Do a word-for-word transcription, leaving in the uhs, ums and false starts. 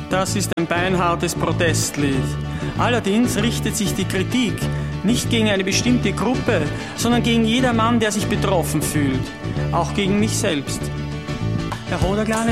Das ist ein beinhartes Protestlied. Allerdings richtet sich die Kritik nicht gegen eine bestimmte Gruppe, sondern gegen jedermann, der sich betroffen fühlt. Auch gegen mich selbst. Herr Hoderglane